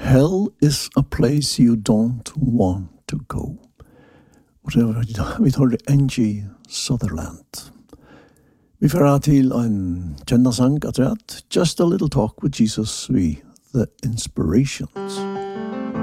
Hell is a place you don't want to go. Og vi tar Angie Sutherland. Vi får til en kjennasang, Just a Little Talk with Jesus, The Inspirations.